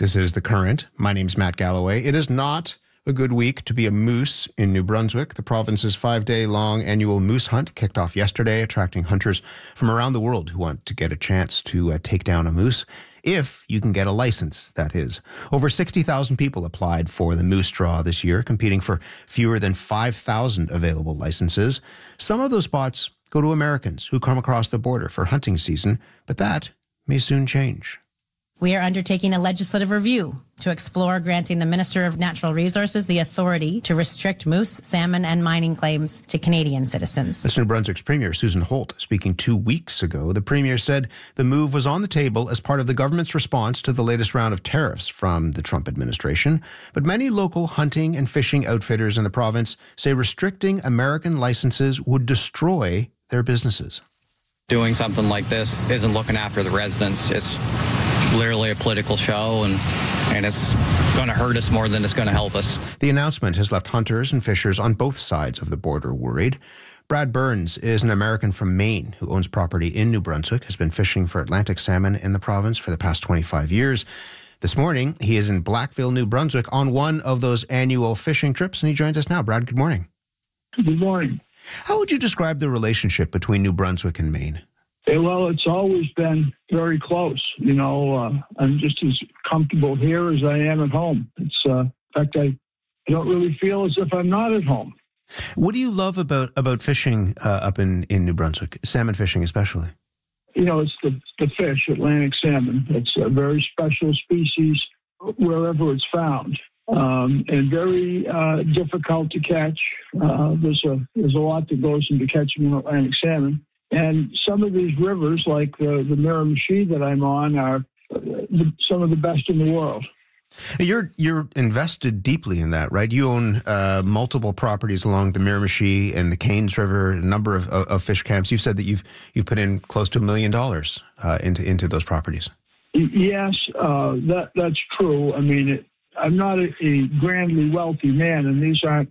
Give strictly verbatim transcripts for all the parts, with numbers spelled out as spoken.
This is The Current. My name's Matt Galloway. It is not a good week to be a moose in New Brunswick. The province's five-day-long annual moose hunt kicked off yesterday, attracting hunters from around the world who want to get a chance to uh, take down a moose. If you can get a license, that is. Over sixty thousand people applied for the moose draw this year, competing for fewer than five thousand available licenses. Some of those spots go to Americans who come across the border for hunting season, but that may soon change. We are undertaking a legislative review to explore granting the Minister of Natural Resources the authority to restrict moose, salmon, and mining claims to Canadian citizens. That's New Brunswick's Premier Susan Holt speaking two weeks ago. The Premier said the move was on the table as part of the government's response to the latest round of tariffs from the Trump administration. But many local hunting and fishing outfitters in the province say restricting American licenses would destroy their businesses. Doing something like this isn't looking after the residents. It's literally a political show, and and it's going to hurt us more than it's going to help us. The announcement has left hunters and fishers on both sides of the border worried. Brad Burns is an American from Maine who owns property in New Brunswick, has been fishing for Atlantic salmon in the province for the past twenty-five years. This morning, he is in Blackville, New Brunswick on one of those annual fishing trips, and he joins us now. Brad, good morning. Good morning. How would you describe the relationship between New Brunswick and Maine? Yeah, well, it's always been very close. You know, uh, I'm just as comfortable here as I am at home. It's, uh, in fact, I, I don't really feel as if I'm not at home. What do you love about, about fishing uh, up in, in New Brunswick, salmon fishing especially? You know, it's the, the fish, Atlantic salmon. It's a very special species wherever it's found, um, and very uh, difficult to catch. Uh, there's a there's a lot that goes into catching an Atlantic salmon. And some of these rivers, like the, the Miramichi that I'm on, are the, some of the best in the world. You're you're invested deeply in that, right? You own uh, multiple properties along the Miramichi and the Cairns River, a number of, of, of fish camps. You've said that you've you've put in close to a million dollars uh, into into those properties. Yes, uh, that that's true. I mean, it, I'm not a, a grandly wealthy man, and these aren't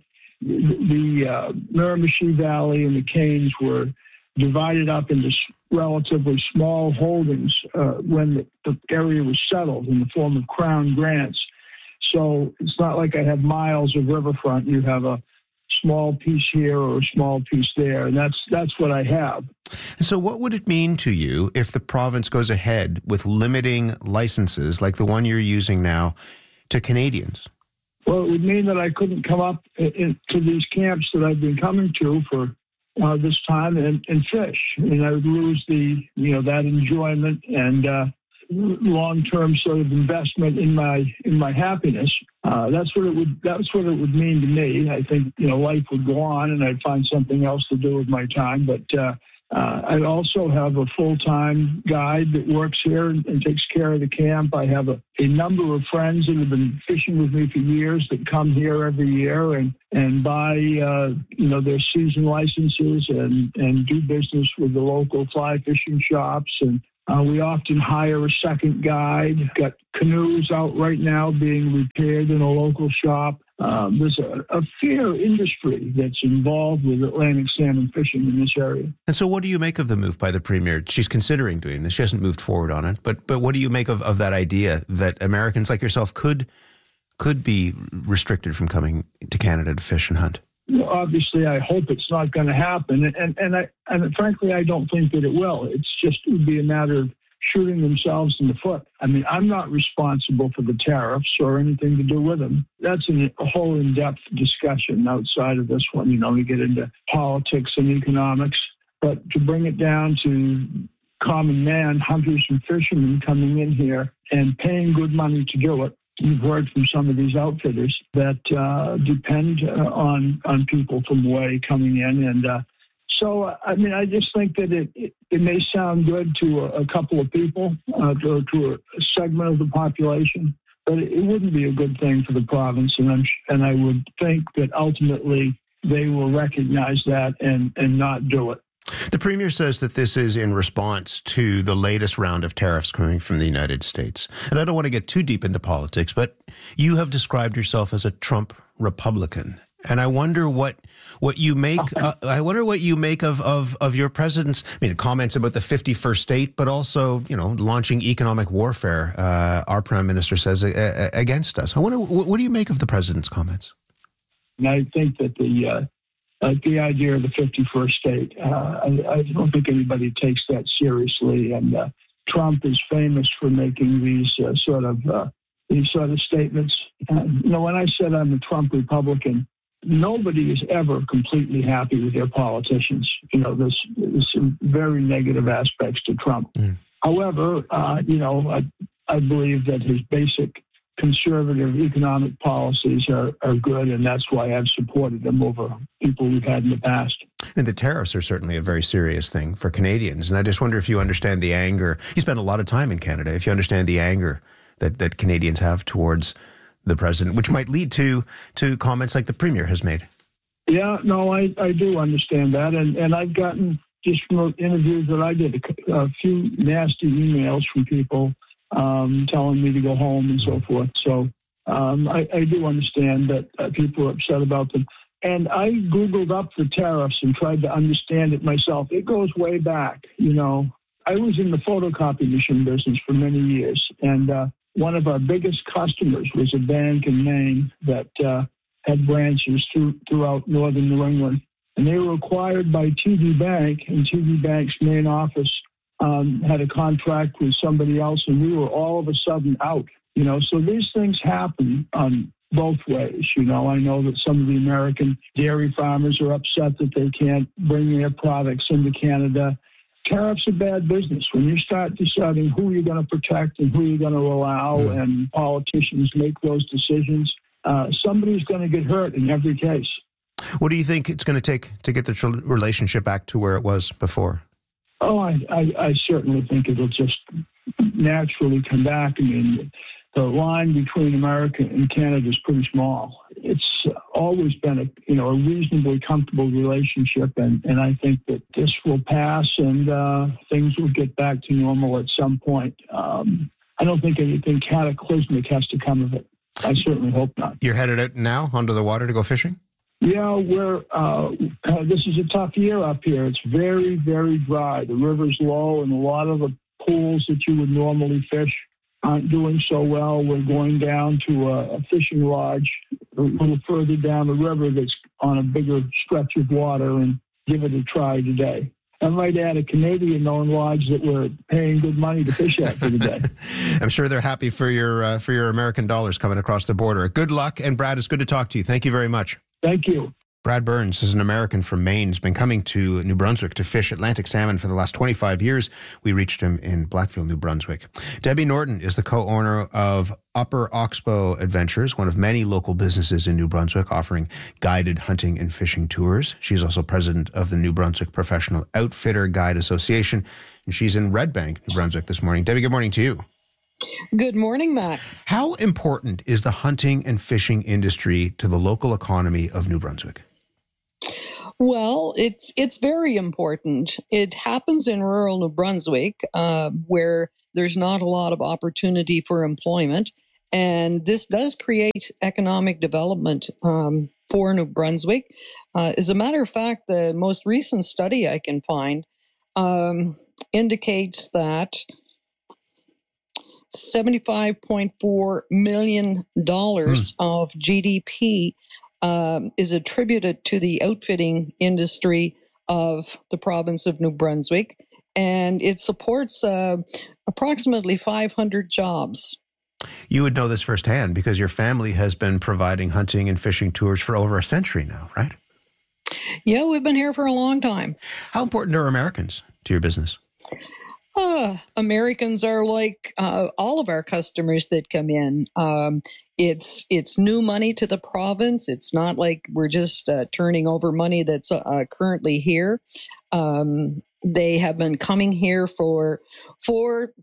the uh, Miramichi Valley and the Cairns were divided up into relatively small holdings uh, when the, the area was settled in the form of crown grants. So it's not like I have miles of riverfront. You have a small piece here or a small piece there, and that's that's what I have. And so what would it mean to you if the province goes ahead with limiting licenses like the one you're using now to Canadians? Well, it would mean that I couldn't come up in, in, to these camps that I've been coming to for Uh, this time and, and fish, and I would lose the you know that enjoyment and uh, long-term sort of investment in my in my happiness. Uh, that's what it would that's what it would mean to me. I think you know life would go on, and I'd find something else to do with my time. But uh, uh, I also have a full-time guide that works here and, and takes care of the camp. I have a, a number of friends that have been fishing with me for years that come here every year and and buy uh, you know their season licenses and and do business with the local fly fishing shops. And uh, we often hire a second guide. Got canoes out right now being repaired in a local shop. Um, there's a, a fair industry that's involved with Atlantic salmon fishing in this area. And so what do you make of the move by the Premier? She's considering doing this. She hasn't moved forward on it. But but what do you make of, of that idea that Americans like yourself could could be restricted from coming to Canada to fish and hunt? Well, obviously, I hope it's not going to happen. And, and, and, I, and frankly, I don't think that it will. It's just it would be a matter of shooting themselves in the foot. I mean, I'm not responsible for the tariffs or anything to do with them. That's an, a whole in-depth discussion outside of this one. You know, we get into politics and economics. But to bring it down to common man, hunters and fishermen coming in here and paying good money to do it, you've heard from some of these outfitters that uh, depend uh, on on people from away coming in. And uh, so, uh, I mean, I just think that it, it, it may sound good to a, a couple of people, uh, to, to a segment of the population, but it, it wouldn't be a good thing for the province. And, I'm, and I would think that ultimately they will recognize that and, and not do it. The Premier says that this is in response to the latest round of tariffs coming from the United States. And I don't want to get too deep into politics, but you have described yourself as a Trump Republican. And I wonder what what you make. Uh, I wonder what you make of, of of your president's. I mean, comments about the fifty-first state, but also, you know, launching economic warfare. Uh, our prime minister says uh, against us. I wonder what, what do you make of the president's comments? And I think that the uh, uh, the idea of the fifty-first state, uh, I, I don't think anybody takes that seriously. And uh, Trump is famous for making these uh, sort of uh, these sort of statements. Uh, you know, when I said I'm a Trump Republican, nobody is ever completely happy with their politicians. You know, there's, there's some very negative aspects to Trump. Mm. However, uh, you know, I, I believe that his basic conservative economic policies are, are good, and that's why I've supported him over people we've had in the past. And the tariffs are certainly a very serious thing for Canadians. And I just wonder if you understand the anger. You spend a lot of time in Canada. If you understand the anger that, that Canadians have towards the president, which might lead to to comments like the premier has made. Yeah, no, I, I do understand that. And, and I've gotten, just from interviews that I did, a, a few nasty emails from people um, telling me to go home and so forth. So um, I, I do understand that uh, people are upset about them. And I Googled up the tariffs and tried to understand it myself. It goes way back, you know. I was in the photocopy machine business for many years, and uh, one of our biggest customers was a bank in Maine that uh, had branches through, throughout northern New England. And they were acquired by T D Bank, and T D Bank's main office um, had a contract with somebody else, and we were all of a sudden out. You know, so these things happen on both ways. You know, I know that some of the American dairy farmers are upset that they can't bring their products into Canada. Tariffs are bad business. When you start deciding who you're going to protect and who you're going to allow, mm. and politicians make those decisions, uh, somebody's going to get hurt in every case. What do you think it's going to take to get the relationship back to where it was before? Oh, I, I, I certainly think it'll just naturally come back. I mean, the line between America and Canada is pretty small. It's always been a you know a reasonably comfortable relationship, and, and I think that this will pass and uh, things will get back to normal at some point. Um, I don't think anything cataclysmic has to come of it. I certainly hope not. You're headed out now onto the water to go fishing? Yeah, we're, uh, uh, this is a tough year up here. It's very, very dry. The river's low, and a lot of the pools that you would normally fish aren't doing so well. We're going down to a, a fishing lodge a little further down the river that's on a bigger stretch of water and give it a try today. I might add a Canadian-owned lodge that we're paying good money to fish at for the day. I'm sure they're happy for your uh, for your American dollars coming across the border. Good luck, and Brad, it's good to talk to you. Thank you very much. Thank you. Brad Burns is an American from Maine. He's been coming to New Brunswick to fish Atlantic salmon for the last twenty-five years. We reached him in Blackfield, New Brunswick. Debbie Norton is the co-owner of Upper Oxbow Adventures, one of many local businesses in New Brunswick offering guided hunting and fishing tours. She's also president of the New Brunswick Professional Outfitter Guide Association, and she's in Red Bank, New Brunswick this morning. Debbie, good morning to you. Good morning, Matt. How important is the hunting and fishing industry to the local economy of New Brunswick? Well, it's it's very important. It happens in rural New Brunswick, uh, where there's not a lot of opportunity for employment, and this does create economic development um, for New Brunswick. Uh, as a matter of fact, the most recent study I can find um, indicates that seventy-five point four million dollars mm. of G D P Um, is attributed to the outfitting industry of the province of New Brunswick, and it supports uh, approximately five hundred jobs. You would know this firsthand because your family has been providing hunting and fishing tours for over a century now, right? Yeah, we've been here for a long time. How important are Americans to your business? Uh, Americans are like uh, all of our customers that come in. Um, it's it's new money to the province. It's not like we're just uh, turning over money that's uh, currently here. Um, they have been coming here for for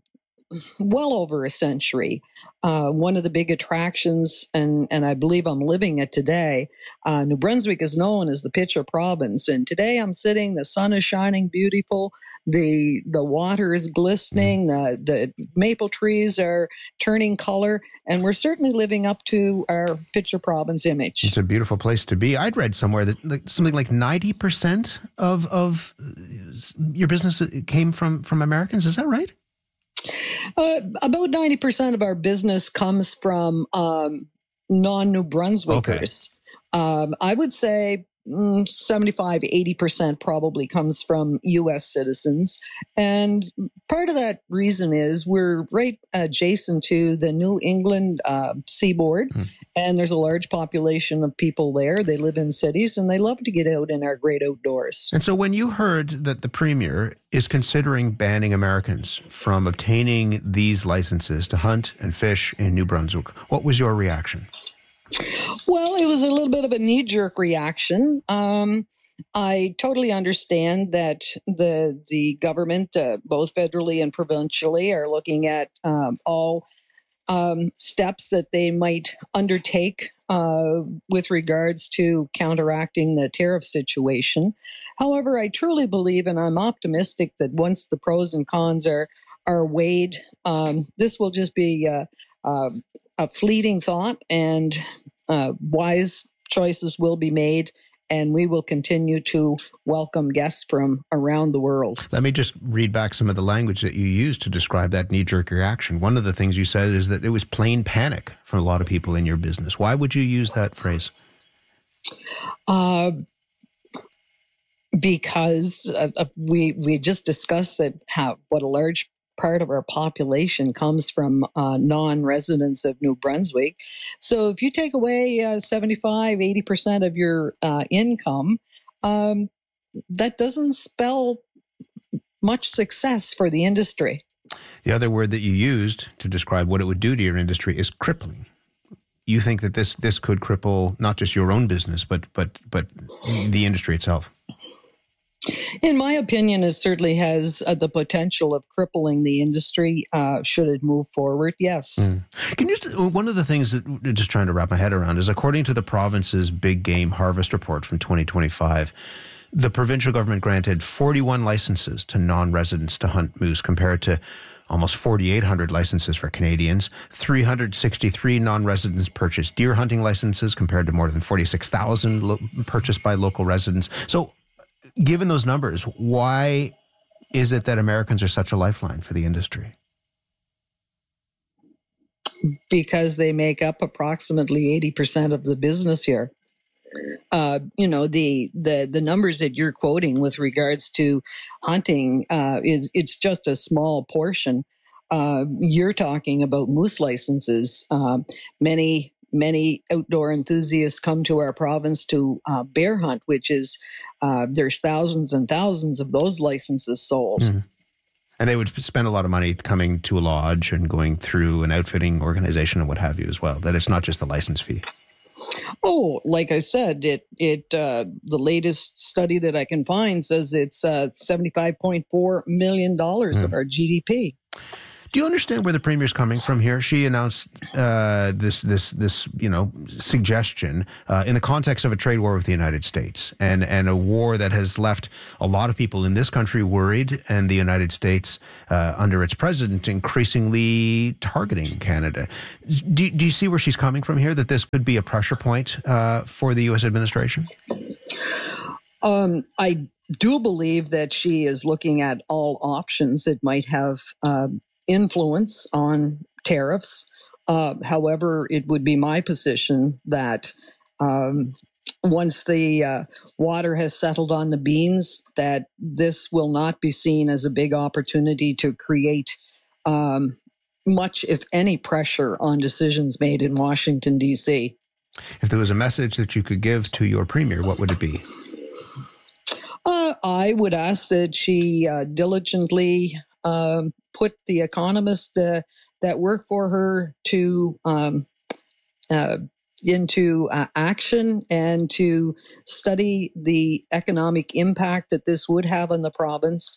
well over a century. Uh, one of the big attractions, and, and I believe I'm living it today, uh, New Brunswick is known as the Pitcher Province. And today I'm sitting, the sun is shining beautiful, the the water is glistening, the, the maple trees are turning color, and we're certainly living up to our Pitcher Province image. It's a beautiful place to be. I'd read somewhere that like, something like ninety percent of, of your business came from, from Americans. Is that right? Uh, about ninety percent of our business comes from um, non-New Brunswickers. Okay. Um, I would say mm, seventy-five, eighty percent probably comes from U S citizens. And part of that reason is we're right adjacent to the New England uh, seaboard, hmm. and there's a large population of people there. They live in cities, and they love to get out in our great outdoors. And so when you heard that the Premier is considering banning Americans from obtaining these licenses to hunt and fish in New Brunswick, what was your reaction? Well, it was a little bit of a knee-jerk reaction. Um, I totally understand that the the government, uh, both federally and provincially, are looking at um, all um, steps that they might undertake uh, with regards to counteracting the tariff situation. However, I truly believe, and I'm optimistic, that once the pros and cons are are weighed, um, this will just be uh, uh, a fleeting thought, and uh, wise choices will be made, and we will continue to welcome guests from around the world. Let me just read back some of the language that you used to describe that knee-jerk reaction. One of the things you said is that it was plain panic for a lot of people in your business. Why would you use that phrase? Uh, because uh, we we just discussed that how what a large part of our population comes from uh, non-residents of New Brunswick. So if you take away uh, seventy-five, eighty percent of your uh, income, um, that doesn't spell much success for the industry. The other word that you used to describe what it would do to your industry is crippling. You think that this this could cripple not just your own business, but but but the industry itself? In my opinion, it certainly has uh, the potential of crippling the industry uh, should it move forward, yes. Mm. Can you, one of the things that I'm just trying to wrap my head around is, according to the province's Big Game Harvest Report from twenty twenty-five, the provincial government granted forty-one licenses to non-residents to hunt moose, compared to almost forty-eight hundred licenses for Canadians. three hundred sixty-three non-residents purchased deer hunting licenses, compared to more than forty-six thousand lo- purchased by local residents. So, given those numbers, why is it that Americans are such a lifeline for the industry? Because they make up approximately eighty percent of the business here. Uh, you know, the, the the numbers that you're quoting with regards to hunting uh, is it's just a small portion. Uh, you're talking about moose licenses. Uh, many Many outdoor enthusiasts come to our province to uh, bear hunt, which is, uh, there's thousands and thousands of those licenses sold. Mm. And they would spend a lot of money coming to a lodge and going through an outfitting organization and what have you as well, that it's not just the license fee. Oh, like I said, it it uh, the latest study that I can find says it's uh, seventy-five point four million dollars mm. of our G D P. Do you understand where the Premier's coming from here? She announced uh, this, this, this, you know, suggestion uh, in the context of a trade war with the United States, and and a war that has left a lot of people in this country worried, and the United States, uh, under its president, increasingly targeting Canada. Do, do you see where she's coming from here? That this could be a pressure point uh, for the U S administration? Um, I do believe that she is looking at all options that might have Uh, influence on tariffs. Uh, however, it would be my position that um, once the uh, water has settled on the beans, that this will not be seen as a big opportunity to create um, much, if any, pressure on decisions made in Washington, D C. If there was a message that you could give to your Premier, what would it be? Uh, I would ask that she uh, diligently um, put the economists uh, that work for her to um, uh, into uh, action, and to study the economic impact that this would have on the province,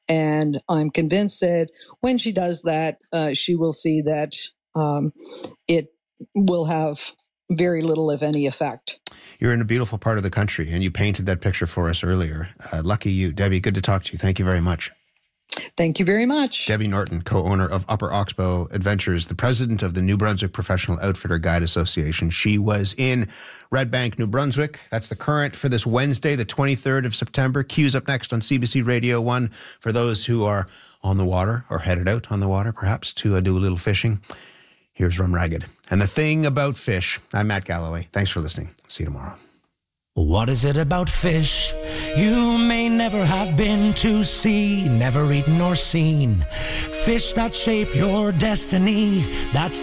And I'm convinced that when she does that, uh, she will see that um, it will have very little, if any, effect. You're in a beautiful part of the country, and you painted that picture for us earlier. Uh, lucky you. Debbie, good to talk to you. Thank you very much. Thank you very much. Debbie Norton, co-owner of Upper Oxbow Adventures, the president of the New Brunswick Professional Outfitter Guide Association. She was in Red Bank, New Brunswick. That's the current for this Wednesday, the twenty-third of September. Q's up next on C B C Radio one for those who are on the water or headed out on the water, perhaps, to uh, do a little fishing. Here's Rum Ragged. And the thing about fish. I'm Matt Galloway. Thanks for listening. See you tomorrow. What is it about fish you may never have been to see, never eaten or seen? Fish that shape your destiny, that's